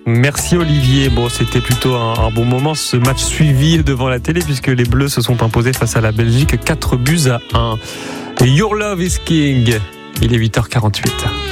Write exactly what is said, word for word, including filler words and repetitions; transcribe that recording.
Merci Olivier. Bon, c'était plutôt un, un bon moment, ce match suivi devant la télé, puisque les Bleus se sont imposés face à la Belgique, quatre buts à un. Your Love is King. Il est huit heures quarante-huit.